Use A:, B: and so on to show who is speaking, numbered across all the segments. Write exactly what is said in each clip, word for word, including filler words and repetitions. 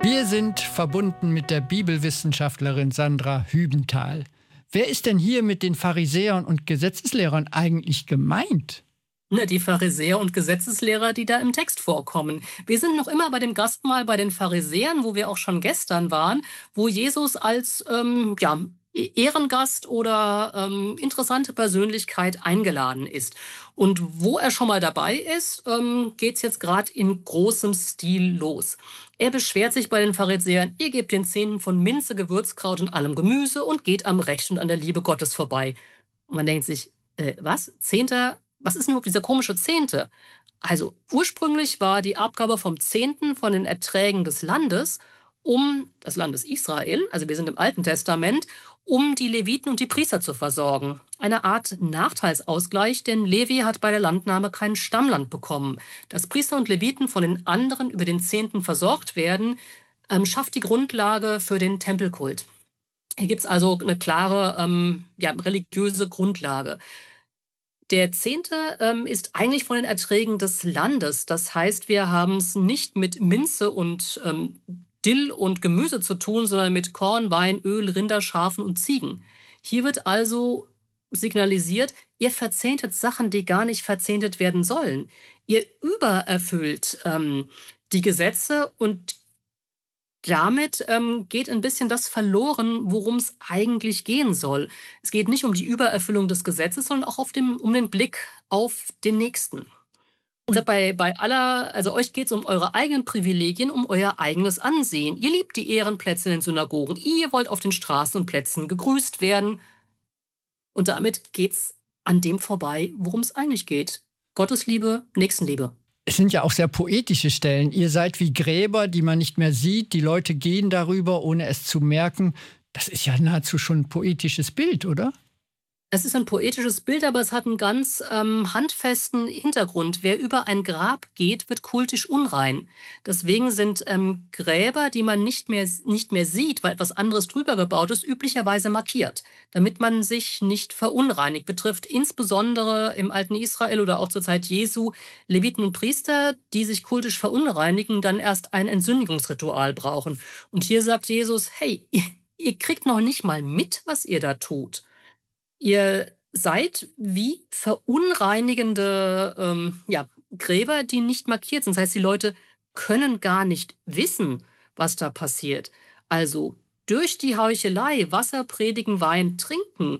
A: Wir sind verbunden mit der Bibelwissenschaftlerin Sandra Hübenthal. Wer ist denn hier mit den Pharisäern und Gesetzeslehrern eigentlich gemeint?
B: Na, die Pharisäer und Gesetzeslehrer, die da im Text vorkommen. Wir sind noch immer bei dem Gastmahl bei den Pharisäern, wo wir auch schon gestern waren, wo Jesus als ähm, ja, Ehrengast oder ähm, interessante Persönlichkeit eingeladen ist. Und wo er schon mal dabei ist, ähm, geht es jetzt gerade in großem Stil los. Er beschwert sich bei den Pharisäern, ihr gebt den Zehnten von Minze, Gewürzkraut und allem Gemüse und geht am Recht und an der Liebe Gottes vorbei. Und man denkt sich, äh, was? Zehnter? Was ist denn überhaupt dieser komische Zehnte? Also ursprünglich war die Abgabe vom Zehnten von den Erträgen des Landes, um das Landes Israel, also wir sind im Alten Testament, um die Leviten und die Priester zu versorgen. Eine Art Nachteilsausgleich, denn Levi hat bei der Landnahme kein Stammland bekommen. Dass Priester und Leviten von den anderen über den Zehnten versorgt werden, ähm, schafft die Grundlage für den Tempelkult. Hier gibt es also eine klare ähm, ja, religiöse Grundlage. Der Zehnte ähm, ist eigentlich von den Erträgen des Landes. Das heißt, wir haben es nicht mit Minze und ähm, Dill und Gemüse zu tun, sondern mit Korn, Wein, Öl, Rinder, Schafen und Ziegen. Hier wird also signalisiert, ihr verzehntet Sachen, die gar nicht verzehntet werden sollen. Ihr übererfüllt ähm, die Gesetze und damit ähm, geht ein bisschen das verloren, worum es eigentlich gehen soll. Es geht nicht um die Übererfüllung des Gesetzes, sondern auch auf dem, um den Blick auf den Nächsten. Also bei, bei aller, also euch geht es um eure eigenen Privilegien, um euer eigenes Ansehen. Ihr liebt die Ehrenplätze in den Synagogen. Ihr wollt auf den Straßen und Plätzen gegrüßt werden. Und damit geht es an dem vorbei, worum es eigentlich geht. Gottesliebe, Nächstenliebe.
A: Es sind ja auch sehr poetische Stellen. Ihr seid wie Gräber, die man nicht mehr sieht. Die Leute gehen darüber, ohne es zu merken. Das ist ja nahezu schon ein poetisches Bild, oder?
B: Es ist ein poetisches Bild, aber es hat einen ganz ähm, handfesten Hintergrund. Wer über ein Grab geht, wird kultisch unrein. Deswegen sind ähm, Gräber, die man nicht mehr, nicht mehr sieht, weil etwas anderes drüber gebaut ist, üblicherweise markiert, damit man sich nicht verunreinigt. Betrifft insbesondere im alten Israel oder auch zur Zeit Jesu Leviten und Priester, die sich kultisch verunreinigen, dann erst ein Entsündigungsritual brauchen. Und hier sagt Jesus, hey, ihr, ihr kriegt noch nicht mal mit, was ihr da tut. Ihr seid wie verunreinigende ähm, ja, Gräber, die nicht markiert sind. Das heißt, die Leute können gar nicht wissen, was da passiert. Also durch die Heuchelei, Wasser predigen, Wein trinken,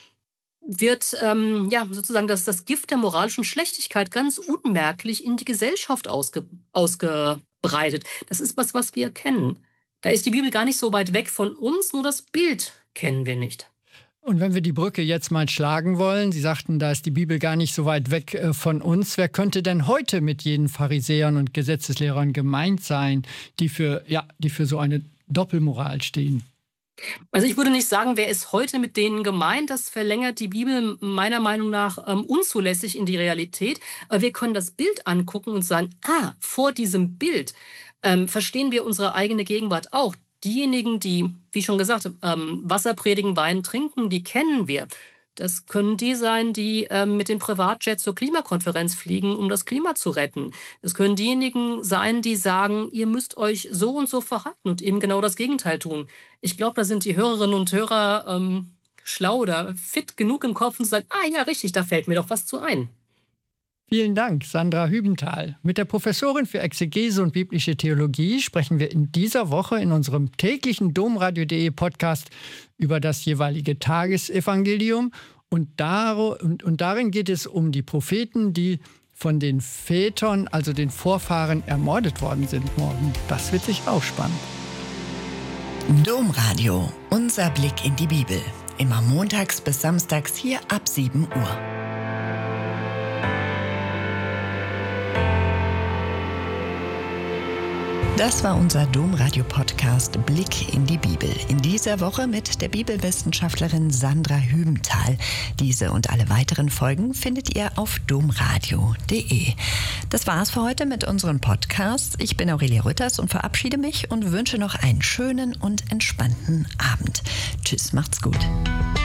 B: wird ähm, ja, sozusagen das, das Gift der moralischen Schlechtigkeit ganz unmerklich in die Gesellschaft ausge, ausgebreitet. Das ist was, was wir kennen. Da ist die Bibel gar nicht so weit weg von uns, nur das Bild kennen wir nicht.
A: Und wenn wir die Brücke jetzt mal schlagen wollen, Sie sagten, da ist die Bibel gar nicht so weit weg äh, von uns. Wer könnte denn heute mit jenen Pharisäern und Gesetzeslehrern gemeint sein, die für, ja, die für so eine Doppelmoral stehen?
B: Also ich würde nicht sagen, wer ist heute mit denen gemeint. Das verlängert die Bibel meiner Meinung nach ähm, unzulässig in die Realität. Aber wir können das Bild angucken und sagen, ah, vor diesem Bild ähm, verstehen wir unsere eigene Gegenwart auch. Diejenigen, die, wie schon gesagt, ähm, Wasser predigen, Wein trinken, die kennen wir. Das können die sein, die ähm, mit dem Privatjet zur Klimakonferenz fliegen, um das Klima zu retten. Das können diejenigen sein, die sagen, ihr müsst euch so und so verhalten und eben genau das Gegenteil tun. Ich glaube, da sind die Hörerinnen und Hörer ähm, schlau oder fit genug im Kopf und sagen, ah ja, richtig, da fällt mir doch was zu ein.
A: Vielen Dank, Sandra Hübenthal. Mit der Professorin für Exegese und biblische Theologie sprechen wir in dieser Woche in unserem täglichen domradio punkt de Podcast über das jeweilige Tagesevangelium. Und, dar- und, und darin geht es um die Propheten, die von den Vätern, also den Vorfahren, ermordet worden sind morgen. Das wird sich auch spannend.
C: Domradio, unser Blick in die Bibel. Immer montags bis samstags hier ab sieben Uhr. Das war unser Domradio-Podcast Blick in die Bibel. In dieser Woche mit der Bibelwissenschaftlerin Sandra Hübenthal. Diese und alle weiteren Folgen findet ihr auf domradio punkt de. Das war's für heute mit unseren Podcasts. Ich bin Aurelia Rütters und verabschiede mich und wünsche noch einen schönen und entspannten Abend. Tschüss, macht's gut.